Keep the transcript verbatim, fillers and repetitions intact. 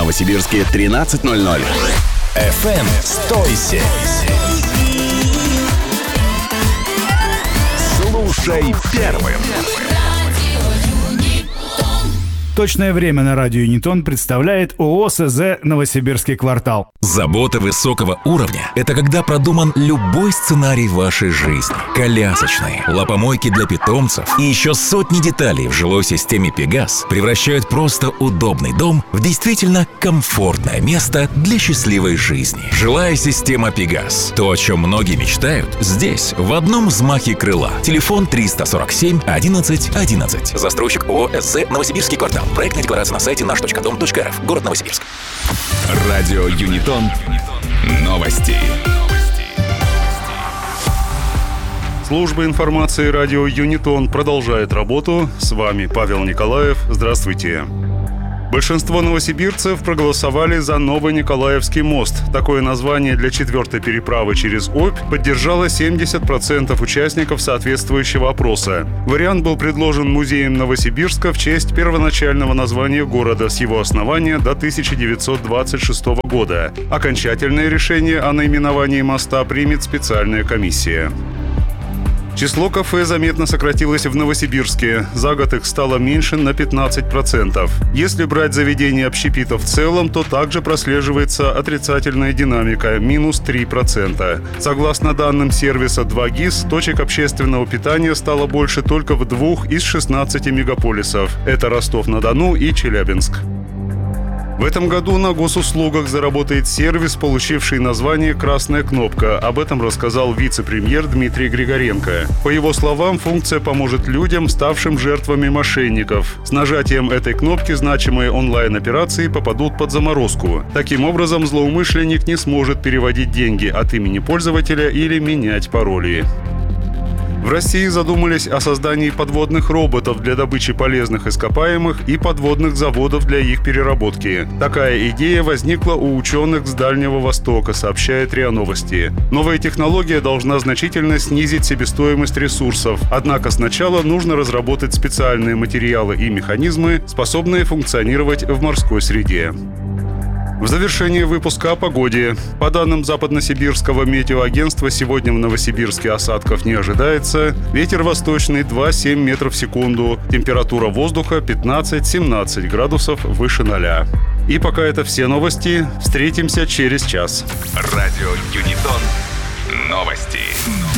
Новосибирске тринадцать ноль ноль. эф эм сто семь. Слушай первым. Точное время на радио Юнитон представляет ООО СЗ «Новосибирский квартал». Забота высокого уровня – это когда продуман любой сценарий вашей жизни. Колясочные, лапомойки для питомцев и еще сотни деталей в жилой системе «Пегас» превращают просто удобный дом в действительно комфортное место для счастливой жизни. Жилая система «Пегас» – то, о чем многие мечтают, здесь, в одном взмахе крыла. Телефон триста сорок семь одиннадцать одиннадцать. Застройщик ООО СЗ «Новосибирский квартал». Проектная декларация на сайте наш точка дом точка эр эф. Город Новосибирск. Радио Юнитон. Новости. Служба информации радио Юнитон продолжает работу. С вами Павел Николаев. Здравствуйте. Большинство новосибирцев проголосовали за Новый Николаевский мост. Такое название для четвертой переправы через Обь поддержало семьдесят процентов участников соответствующего опроса. Вариант был предложен Музеем Новосибирска в честь первоначального названия города с его основания до тысяча девятьсот двадцать шестого года. Окончательное решение о наименовании моста примет специальная комиссия. Число кафе заметно сократилось в Новосибирске. За год их стало меньше на пятнадцать процентов. Если брать заведения общепита в целом, то также прослеживается отрицательная динамика – минус три процента. Согласно данным сервиса два гис, точек общественного питания стало больше только в двух из шестнадцати мегаполисов. Это Ростов-на-Дону и Челябинск. В этом году на госуслугах заработает сервис, получивший название «Красная кнопка». Об этом рассказал вице-премьер Дмитрий Григоренко. По его словам, функция поможет людям, ставшим жертвами мошенников. С нажатием этой кнопки значимые онлайн-операции попадут под заморозку. Таким образом, злоумышленник не сможет переводить деньги от имени пользователя или менять пароли. В России задумались о создании подводных роботов для добычи полезных ископаемых и подводных заводов для их переработки. Такая идея возникла у ученых с Дальнего Востока, сообщает РИА Новости. Новая технология должна значительно снизить себестоимость ресурсов. Однако сначала нужно разработать специальные материалы и механизмы, способные функционировать в морской среде. В завершении выпуска о погоде. По данным Западносибирского метеоагентства, сегодня в Новосибирске осадков не ожидается. Ветер восточный два целых семь метров в секунду. Температура воздуха пятнадцать-семнадцать градусов выше ноля. И пока это все новости. Встретимся через час. Радио Юнитон. Новости.